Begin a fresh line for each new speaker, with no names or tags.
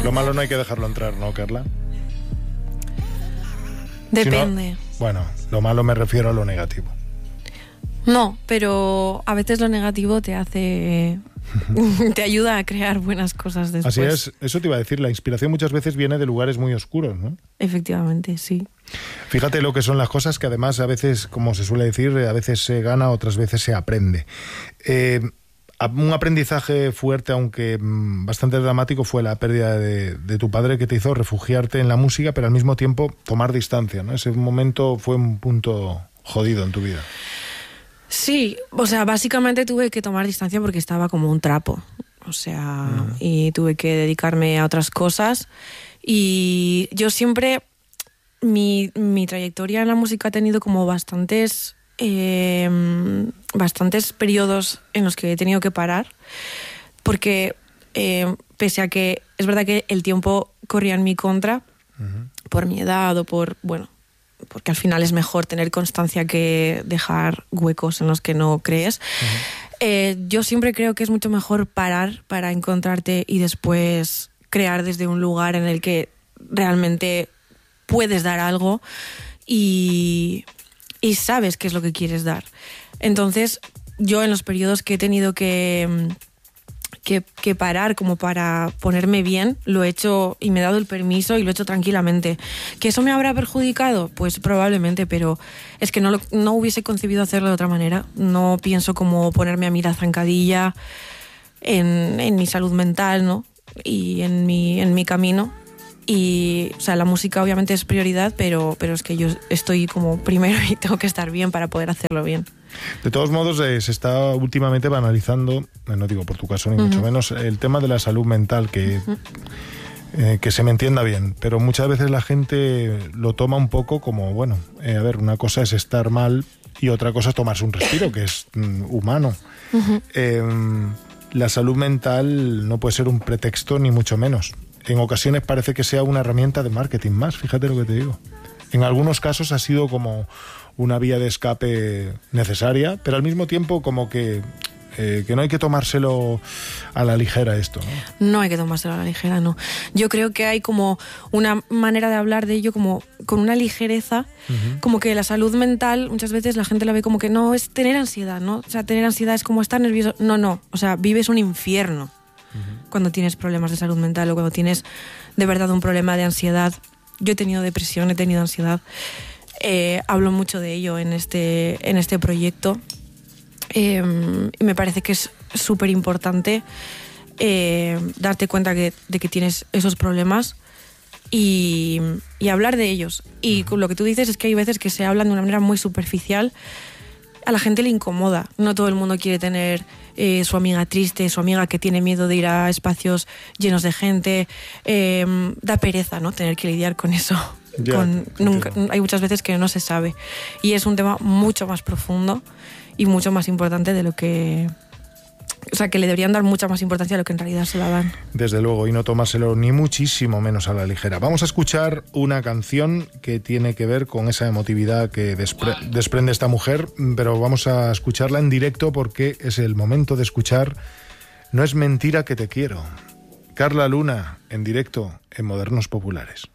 Lo malo no hay que dejarlo entrar, ¿no, Carla?
Depende.
Si no, bueno, lo malo me refiero a lo negativo.
No, pero a veces lo negativo te hace... te ayuda a crear buenas cosas después.
Así es, eso te iba a decir, la inspiración muchas veces viene de lugares muy oscuros, ¿no?
Efectivamente, sí.
Fíjate lo que son las cosas que además a veces, como se suele decir, a veces se gana, otras veces se aprende. Un aprendizaje fuerte, aunque bastante dramático, fue la pérdida de tu padre, que te hizo refugiarte en la música, pero al mismo tiempo tomar distancia, ¿no? Ese momento fue un punto jodido en tu vida.
Sí, o sea, básicamente tuve que tomar distancia porque estaba como un trapo. O sea, y tuve que dedicarme a otras cosas. Y yo siempre, mi trayectoria en la música ha tenido como bastantes periodos en los que he tenido que parar, porque pese a que es verdad que el tiempo corría en mi contra, por mi edad o por, bueno, porque al final es mejor tener constancia que dejar huecos en los que no crees. Yo siempre creo que es mucho mejor parar para encontrarte y después crear desde un lugar en el que realmente puedes dar algo y sabes qué es lo que quieres dar. Entonces, yo en los periodos que he tenido que parar como para ponerme bien, lo he hecho y me he dado el permiso y lo he hecho tranquilamente. ¿Que eso me habrá perjudicado? Pues probablemente, pero es que no hubiese concebido hacerlo de otra manera. No pienso como ponerme a mí la zancadilla en mi salud mental, ¿no? Y en mi camino. Y, o sea, la música obviamente es prioridad, pero es que yo estoy como primero y tengo que estar bien para poder hacerlo bien.
De todos modos, se está últimamente banalizando, no digo por tu caso ni mucho menos, el tema de la salud mental, que se me entienda bien, pero muchas veces la gente lo toma un poco como, bueno, a ver, una cosa es estar mal y otra cosa es tomarse un respiro, que es humano. La salud mental no puede ser un pretexto ni mucho menos. En ocasiones parece que sea una herramienta de marketing más, fíjate lo que te digo. En algunos casos ha sido como una vía de escape necesaria, pero al mismo tiempo como que no hay que tomárselo a la ligera esto, ¿no?
No hay que tomárselo a la ligera, no. Yo creo que hay como una manera de hablar de ello como con una ligereza, como que la salud mental muchas veces la gente la ve como que no, es tener ansiedad, ¿no? O sea, tener ansiedad es como estar nervioso. No, o sea, vives un infierno cuando tienes problemas de salud mental o cuando tienes de verdad un problema de ansiedad. Yo he tenido depresión, he tenido ansiedad. Hablo mucho de ello en este proyecto. Y me parece que es súper importante darte cuenta de que tienes esos problemas y hablar de ellos. Y lo que tú dices es que hay veces que se hablan de una manera muy superficial. A la gente le incomoda. No todo el mundo quiere tener su amiga triste, su amiga que tiene miedo de ir a espacios llenos de gente. Da pereza, ¿no? Tener que lidiar con eso. Hay muchas veces que no se sabe. Y es un tema mucho más profundo y mucho más importante de lo que... O sea, que le deberían dar mucha más importancia a lo que en realidad se la dan.
Desde luego, y no tomárselo ni muchísimo menos a la ligera. Vamos a escuchar una canción que tiene que ver con esa emotividad que desprende esta mujer, pero vamos a escucharla en directo porque es el momento de escuchar No es mentira que te quiero. Carla Luna, en directo, en Modernos Populares.